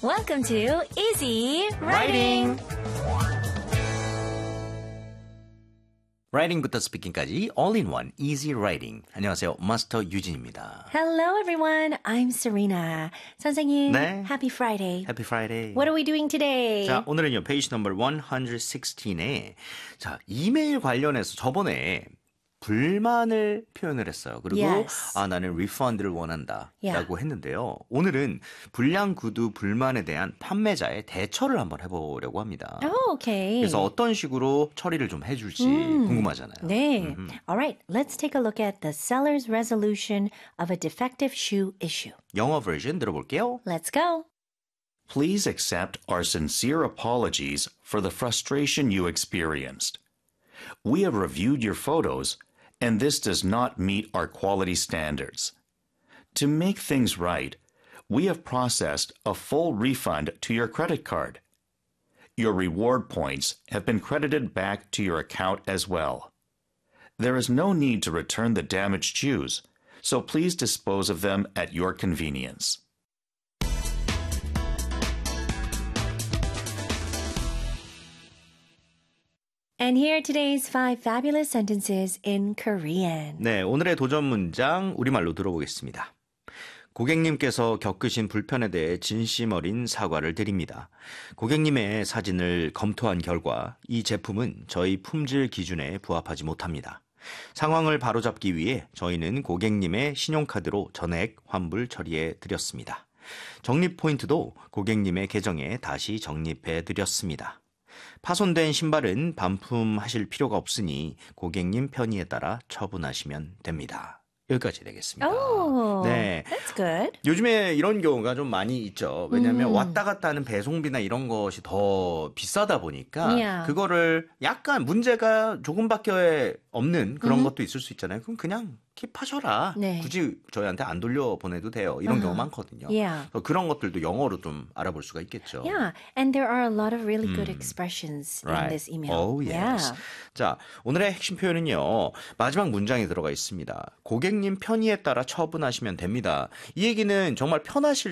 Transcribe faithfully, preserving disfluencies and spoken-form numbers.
Welcome to Easy Writing. 라이팅부터 스피킹까지 all-in-one easy writing. 안녕하세요. 마스터 유진입니다. Hello, everyone. I'm Serena. 선생님, 네. Happy Friday. Happy Friday. What are we doing today? 자, 오늘은요. 페이지 넘버 백십육에 자, 이메일 관련해서 저번에 불만을 표현을 했어요. 그리고 Yes. 아 나는 리펀드를 원한다 Yeah. 라고 했는데요. 오늘은 불량 구두 불만에 대한 판매자의 대처를 한번 해보려고 합니다. Oh, okay. 그래서 어떤 식으로 처리를 좀 해줄지 음. 궁금하잖아요. 네. All right, let's take a look at the seller's resolution of a defective shoe issue. 영어 버전 들어볼게요. Let's go. Please accept our sincere apologies for the frustration you experienced. We have reviewed your photos, and this does not meet our quality standards. To make things right, we have processed a full refund to your credit card. Your reward points have been credited back to your account as well. There is no need to return the damaged shoes, so please dispose of them at your convenience. And here are today's five fabulous sentences in Korean. 네, 오늘의 도전 문장 우리말로 들어보겠습니다. 고객님께서 겪으신 불편에 대해 진심 어린 사과를 드립니다. 고객님의 사진을 검토한 결과 이 제품은 저희 품질 기준에 부합하지 못합니다. 상황을 바로잡기 위해 저희는 고객님의 신용카드로 전액 환불 처리해 드렸습니다. 적립 포인트도 고객님의 계정에 다시 적립해 드렸습니다. 파손된 신발은 반품하실 필요가 없으니 고객님 편의에 따라 처분하시면 됩니다. 여기까지 되겠습니다. Oh, 네. that's good. 요즘에 이런 경우가 좀 많이 있죠. 왜냐하면 음. 왔다 갔다 하는 배송비나 이런 것이 더 비싸다 보니까 Yeah. 그거를 약간 문제가 조금밖에 없는 그런 것도 있을 수 있잖아요. 그럼 그냥 킵하셔라. 네. 굳이 저희한테 안 돌려보내도 돼요. 이런 경우 많거든요. Yeah. 그런 것들도 영어로 좀 알아볼 수가 있겠죠. Yeah, and there are a lot of really good expressions in Right. this email. Oh, yes. Yeah. 자, 오늘의 핵심 표현은요. 마지막 문장에 들어가 있습니다. 고객님 편의에 따라 처분하시면 됩니다. 이 얘기는 정말 편하실